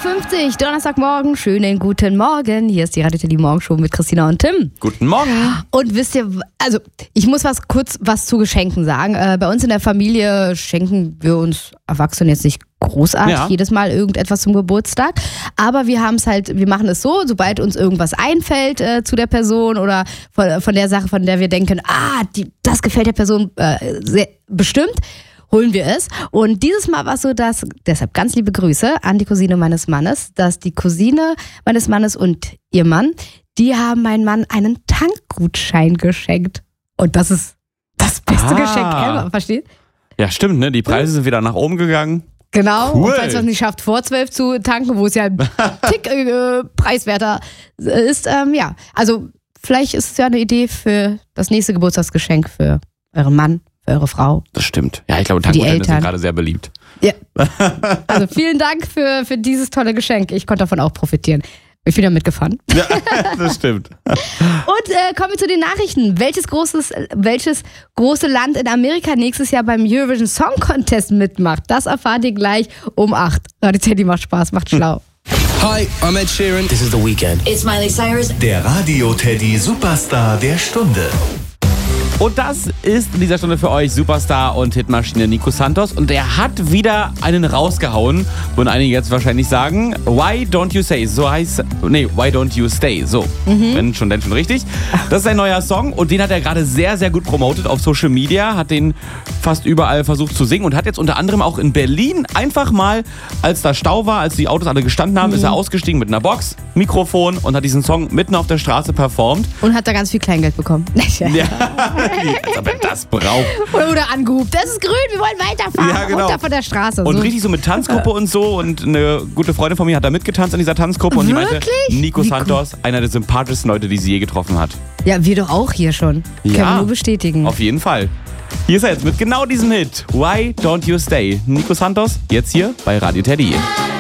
7.50 Uhr, Donnerstagmorgen, schönen guten Morgen. Hier ist die Radio Teddy Morgenshow mit Christina und Tim. Guten Morgen. Und wisst ihr, also ich muss kurz was zu Geschenken sagen. Bei uns in der Familie schenken wir uns Erwachsenen jetzt nicht großartig jedes Mal irgendetwas zum Geburtstag. Aber wir machen es so, sobald uns irgendwas einfällt zu der Person oder von der Sache, von der wir denken, das gefällt der Person sehr bestimmt, holen wir es. Und dieses Mal war es so, dass, deshalb ganz liebe Grüße an die Cousine meines Mannes, dass die Cousine meines Mannes und ihr Mann, die haben meinem Mann einen Tankgutschein geschenkt. Und das ist das beste Geschenk ever, versteht? Ja, stimmt, ne? Die Preise sind wieder nach oben gegangen. Genau, cool. Und falls man es nicht schafft, vor 12 zu tanken, wo es ja ein Tick preiswerter ist, also vielleicht ist es ja eine Idee für das nächste Geburtstagsgeschenk für euren Mann, für eure Frau. Das stimmt. Ja, ich glaube, Tankgutscheine sind gerade sehr beliebt. Ja. Also vielen Dank für dieses tolle Geschenk. Ich konnte davon auch profitieren. Ich bin ja mitgefahren. Ja, das stimmt. Und kommen wir zu den Nachrichten. Welches große Land in Amerika nächstes Jahr beim Eurovision Song Contest mitmacht? Das erfahrt ihr gleich um 8. Radio Teddy macht Spaß, macht schlau. Hi, I'm Ed Sheeran. This is The Weeknd. It's Miley Cyrus. Der Radio Teddy Superstar der Stunde. Und das ist in dieser Stunde für euch Superstar und Hitmaschine Nico Santos. Und er hat wieder einen rausgehauen, würden einige jetzt wahrscheinlich sagen. Why Don't You Say? Why Don't You Stay? So, wenn schon, denn schon richtig. Das ist ein neuer Song und den hat er gerade sehr, sehr gut promotet auf Social Media. Hat den fast überall versucht zu singen und hat jetzt unter anderem auch in Berlin einfach mal, als da Stau war, als die Autos alle gestanden haben, ist er ausgestiegen mit einer Box, Mikrofon und hat diesen Song mitten auf der Straße performt. Und hat da ganz viel Kleingeld bekommen. Ja. Als ob er das braucht. Oder angehupt. Das ist grün, wir wollen weiterfahren. Ja, genau. Runter von der Straße. Und so. richtig so mit Tanzgruppe und so. Und eine gute Freundin von mir hat da mitgetanzt in dieser Tanzgruppe. Und die meinte, Nico Santos, einer der sympathischsten Leute, die sie je getroffen hat. Ja, wir doch auch hier schon. Ja, können wir nur bestätigen. Auf jeden Fall. Hier ist er jetzt mit genau diesem Hit. Why Don't You Stay? Nico Santos, jetzt hier bei Radio Teddy.